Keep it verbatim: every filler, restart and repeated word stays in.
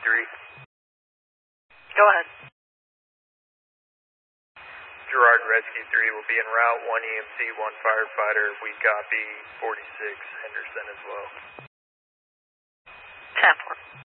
three. Go ahead. Girard Rescue three will be en route, one E M C, one firefighter. We copy forty-six Henderson as well. ten four.